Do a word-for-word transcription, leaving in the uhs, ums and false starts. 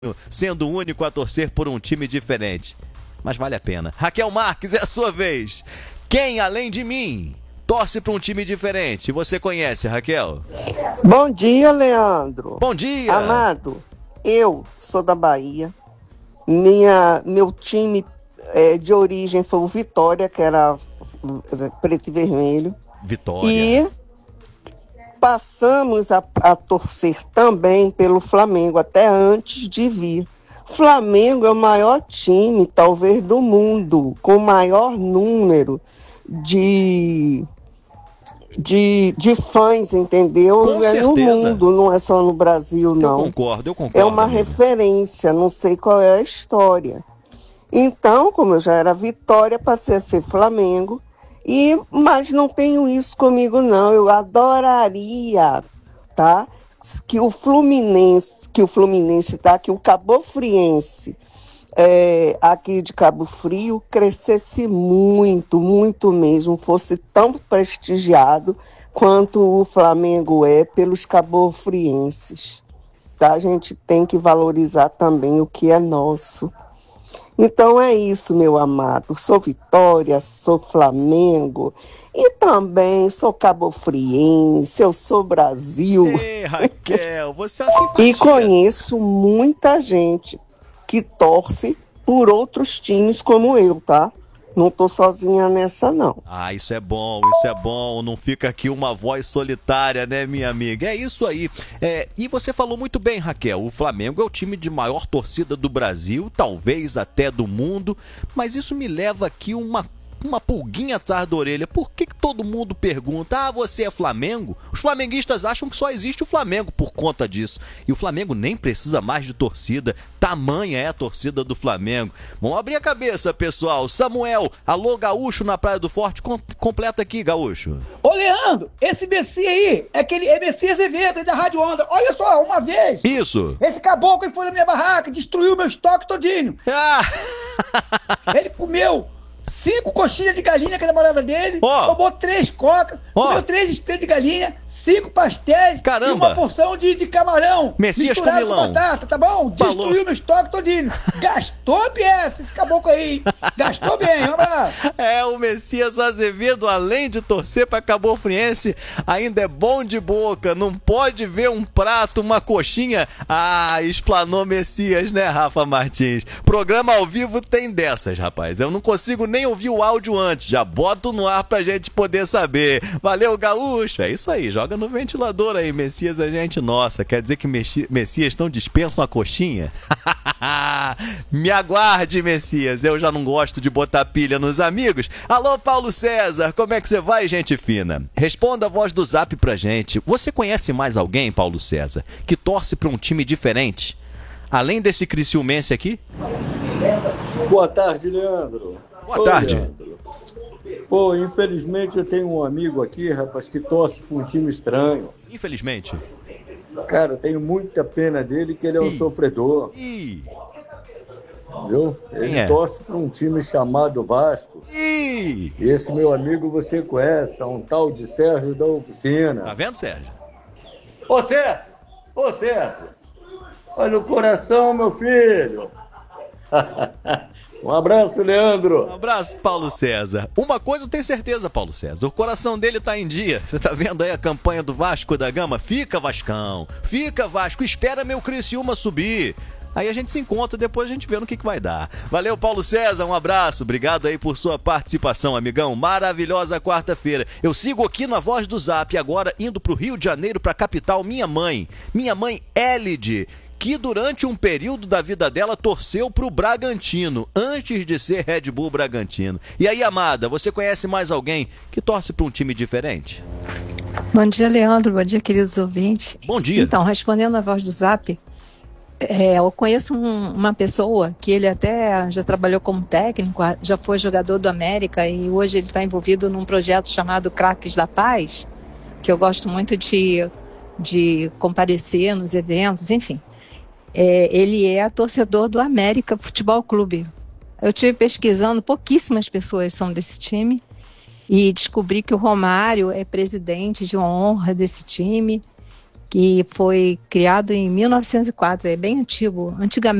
sendo o único a torcer por um time diferente. Mas vale a pena. Raquel Marques, é a sua vez. Quem, além de mim, torce para um time diferente? Você conhece, Raquel? Bom dia, Leandro. Bom dia. Amado, eu sou da Bahia. Minha, meu time é, de origem foi o Vitória, que era preto e vermelho. Vitória. E passamos a, a torcer também pelo Flamengo, até antes de vir. Flamengo é o maior time, talvez, do mundo, com o maior número de, de, de fãs, entendeu? Com é no certeza. mundo, não é só no Brasil, não. Eu concordo, eu concordo. É uma amiga. referência, não sei qual é a história. Então, como eu já era Vitória, passei a ser Flamengo. E, mas não tenho isso comigo, não. Eu adoraria, tá? Que o Fluminense, que o Fluminense, tá? Que o Cabofriense, é, aqui de Cabo Frio, crescesse muito, muito mesmo, fosse tão prestigiado quanto o Flamengo é pelos cabofrienses, tá? A gente tem que valorizar também o que é nosso. Então é isso, meu amado. Sou Vitória, sou Flamengo e também sou cabofriense, eu sou Brasil. Ei, Raquel, você é uma simpatia. E conheço muita gente que torce por outros times como eu, tá? Não tô sozinha nessa, não. Ah, isso é bom, isso é bom. Não fica aqui uma voz solitária, né, minha amiga? É isso aí. É, e você falou muito bem, Raquel. O Flamengo é o time de maior torcida do Brasil, talvez até do mundo. Mas isso me leva aqui uma uma pulguinha atrás da orelha. Por que que todo mundo pergunta, ah, você é Flamengo? Os flamenguistas acham que só existe o Flamengo por conta disso. E o Flamengo nem precisa mais de torcida. Tamanha é a torcida do Flamengo. Vamos abrir a cabeça, pessoal. Samuel, alô, Gaúcho na Praia do Forte. Com- completa aqui, Gaúcho. Ô, Leandro, esse Messias aí é aquele é Messias Azevedo aí da Rádio Onda. Olha só, uma vez, Isso. esse caboclo foi na minha barraca, destruiu meu estoque todinho. Ah! Ele comeu cinco coxinhas de galinha, que é a namorada dele, Ó. tomou três cocas, Ó. comeu três espetos de galinha, cinco pastéis Caramba. e uma porção de, de camarão Messias com misturado milão. batata, tá bom? Falou. Destruiu meu estoque todinho. Gastou peça esse caboclo aí. Gastou bem, um abraço. É, o Messias Azevedo, além de torcer para Cabofriense, ainda é bom de boca. Não pode ver um prato, uma coxinha. Ah, explanou Messias, né, Rafa Martins? Programa ao vivo tem dessas, rapaz. Eu não consigo nem ouvir o áudio antes. Já boto no ar pra gente poder saber. Valeu, Gaúcho. É isso aí, joga no ventilador aí. Messias é gente nossa. Quer dizer que Messi- Messias não dispensam a coxinha? Me aguarde, Messias. Eu já não gosto de botar pilha nos amigos. Alô, Paulo César, como é que você vai, gente fina? Responda a voz do Zap pra gente. Você conhece mais alguém, Paulo César, que torce pra um time diferente? Além desse criciumense aqui? Boa tarde, Leandro. Boa Ô, tarde. Leandro. Pô, infelizmente eu tenho um amigo aqui, rapaz, que torce para um time estranho. Infelizmente. Cara, eu tenho muita pena dele, que ele é um Ih. sofredor, Ih, viu? Ele Quem é? torce para um time chamado Vasco. ih. E esse meu amigo você conhece, é um tal de Sérgio da Tá Oficina. vendo, Sérgio? Ô, Sérgio! Ô, Sérgio! Olha o coração, meu filho! Um abraço, Leandro! Um abraço, Paulo César. Uma coisa eu tenho certeza, Paulo César. O coração dele tá em dia. Você tá vendo aí a campanha do Vasco da Gama? Fica, Vascão. Fica, Vasco. Espera meu Criciúma subir. Aí a gente se encontra, depois a gente vê no que, que vai dar. Valeu, Paulo César, um abraço. Obrigado aí por sua participação, amigão. Maravilhosa quarta-feira. Eu sigo aqui na Voz do Zap, agora indo pro Rio de Janeiro, pra capital, minha mãe. Minha mãe, Elide, que durante um período da vida dela torceu pro Bragantino, antes de ser Red Bull Bragantino. E aí, amada, você conhece mais alguém que torce pra um time diferente? Bom dia, Leandro. Bom dia, queridos ouvintes. Bom dia. Então, respondendo a voz do Zap, é, eu conheço um- uma pessoa que ele até já trabalhou como técnico, já foi jogador do América e hoje ele está envolvido num projeto chamado Craques da Paz, que eu gosto muito de, de comparecer nos eventos, enfim. É, ele é torcedor do América Futebol Clube. Eu estive pesquisando, pouquíssimas pessoas são desse time, e descobri que o Romário é presidente de honra desse time. que foi criado em mil novecentos e quatro, é bem antigo. Antigamente